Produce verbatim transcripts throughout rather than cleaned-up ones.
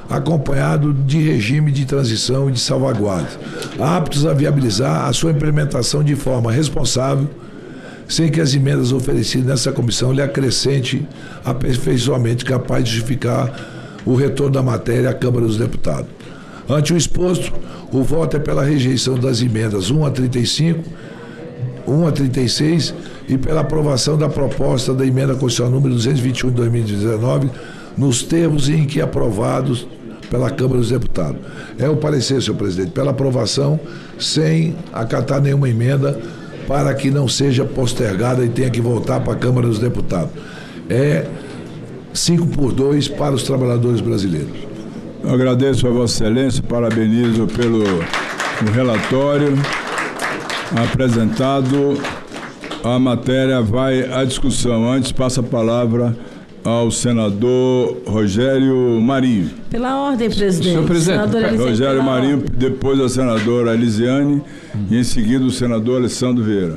acompanhado de regime de transição e de salvaguarda, aptos a viabilizar a sua implementação de forma responsável, sem que as emendas oferecidas nessa comissão lhe acrescente aperfeiçoamento capaz de justificar o retorno da matéria à Câmara dos Deputados. Ante o exposto, o voto é pela rejeição das emendas um a trinta e cinco, um a trinta e seis e pela aprovação da proposta da emenda constitucional número duzentos e vinte e um de dois mil e dezenove, nos termos em que aprovados pela Câmara dos Deputados. É o parecer, senhor presidente, pela aprovação, sem acatar nenhuma emenda, para que não seja postergada e tenha que voltar para a Câmara dos Deputados. É cinco por dois para os trabalhadores brasileiros. Eu agradeço a Vossa Excelência, parabenizo pelo o relatório apresentado. A matéria vai à discussão. Antes, passa a palavra ao senador Rogério Marinho. Pela ordem, presidente. Senhor presidente, Rogério Marinho, ordem. Depois a senadora Elisiane hum. e em seguida o senador Alessandro Vieira.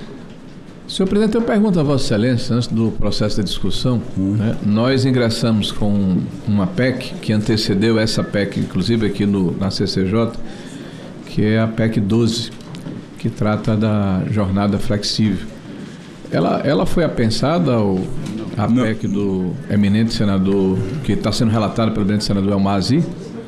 Senhor presidente, eu pergunto a Vossa Excelência, antes do processo de discussão, hum. né, nós ingressamos com uma P E C que antecedeu essa P E C, inclusive aqui no, na C C J, que é a P E C doze, que trata da jornada flexível. Ela, ela foi apensada, ou a Não. P E C do eminente senador, que está sendo relatada pelo eminente senador Elmar Aziz?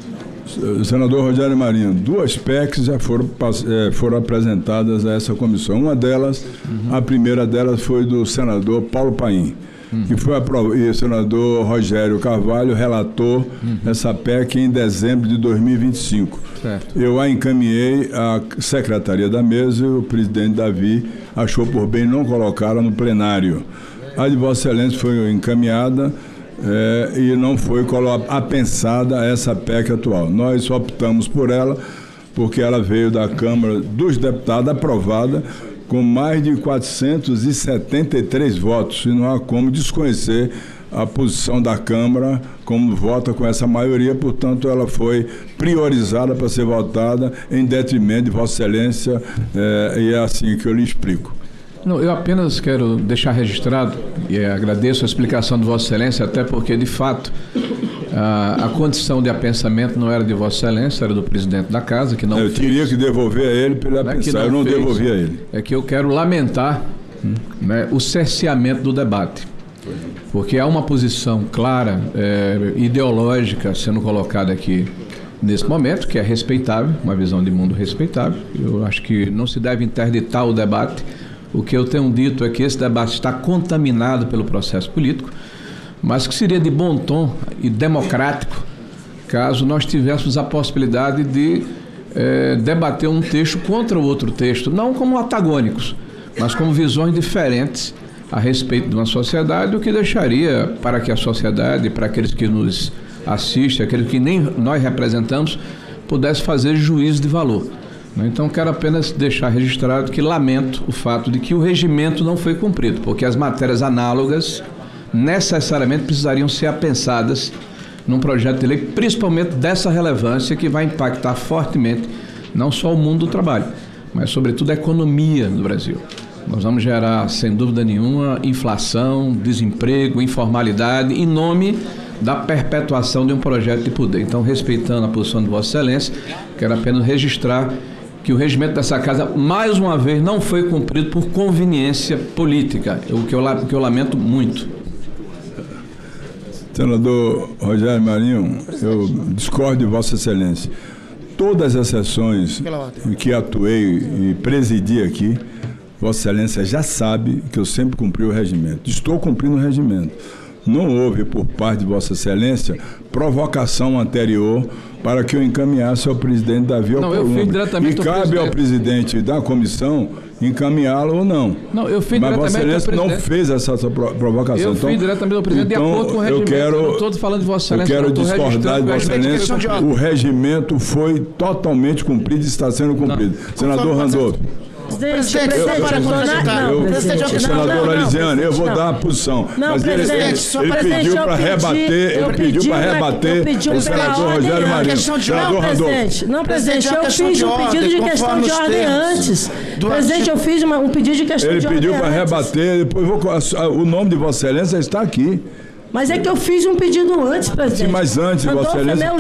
Senador Rogério Marinho, duas P E Cs já foram, foram apresentadas a essa comissão. Uma delas, uhum. a primeira delas foi do senador Paulo Paim, uhum. que foi aprovado, e o senador Rogério Carvalho relatou uhum. essa P E C em dezembro de dois mil e vinte e cinco. Certo. Eu a encaminhei à secretaria da mesa e o presidente Davi achou por bem não colocá-la no plenário. A de Vossa Excelência foi encaminhada é, e não foi apensada essa P E C atual. Nós optamos por ela porque ela veio da Câmara dos Deputados aprovada com mais de quatrocentos e setenta e três votos, e não há como desconhecer a posição da Câmara, como vota com essa maioria, portanto ela foi priorizada para ser votada em detrimento de Vossa Excelência, é, e é assim que eu lhe explico. Não, eu apenas quero deixar registrado, e agradeço a explicação de Vossa Excelência, até porque, de fato, a, a condição de apensamento não era de Vossa Excelência, era do presidente da Casa, que não Eu fez, teria que devolver a ele para ele apensar, não eu não fez, devolvi a ele. É que eu quero lamentar hum. né, o cerceamento do debate, porque há uma posição clara, é, ideológica, sendo colocada aqui nesse momento, que é respeitável, uma visão de mundo respeitável. Eu acho que não se deve interditar o debate. O que eu tenho dito é que esse debate está contaminado pelo processo político, mas que seria de bom tom e democrático caso nós tivéssemos a possibilidade de é, debater um texto contra o outro texto, não como antagônicos, mas como visões diferentes a respeito de uma sociedade, o que deixaria para que a sociedade, para aqueles que nos assistem, aqueles que nem nós representamos, pudesse fazer juízo de valor. Então, quero apenas deixar registrado que lamento o fato de que o regimento não foi cumprido, porque as matérias análogas necessariamente precisariam ser apensadas num projeto de lei, principalmente dessa relevância que vai impactar fortemente não só o mundo do trabalho, mas sobretudo a economia do Brasil. Nós vamos gerar, sem dúvida nenhuma, inflação, desemprego, informalidade, em nome da perpetuação de um projeto de poder. Então, respeitando a posição de Vossa Excelência, quero apenas registrar que o regimento dessa Casa, mais uma vez, não foi cumprido por conveniência política, o que eu, o que eu lamento muito. Senador Rogério Marinho, eu discordo de Vossa Excelência. Todas as sessões em que atuei e presidi aqui, Vossa Excelência já sabe que eu sempre cumpri o regimento. Estou cumprindo o regimento. Não houve, por parte de Vossa Excelência, provocação anterior para que eu encaminhasse ao presidente Davi Alcolumbre. Não, eu fiz diretamente E cabe ao presidente da comissão encaminhá-lo ou não. Não, eu fiz Mas diretamente Vossa Excelência não fez essa provocação. Eu então, fiz diretamente ao presidente então, de acordo com o regimento. Eu quero, eu não estou falando de Vossa Excelência. Eu quero não, discordar de Vossa Excelência. O regimento foi totalmente cumprido e está sendo cumprido. Não. Senador Randolfo. Presidente, presidente, para contraditar. Eu, presidente, senadora Elisiane, eu vou não. dar a posição. Não, mas ele, ele, ele pediu para rebater, ele pediu para rebater o senador Rogério Marinho. Senador Randolfo. Não, presidente, eu fiz um pedido de questão de ordem antes. Presidente, eu fiz uma, um pedido de questão ele de ordem Ele pediu para rebater, depois vou, o nome de Vossa Excelência está aqui. Mas é que eu fiz um pedido antes, presidente. Sim, mas antes, Vossa Excelência...